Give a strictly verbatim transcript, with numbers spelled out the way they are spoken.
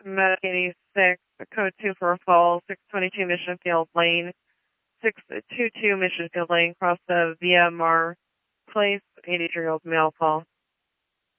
Medic eighty-six, code two for a fall, six twenty-two Mission Field Lane, six twenty-two Mission Field Lane, across the V M R Place, eighty-three-year-old male call.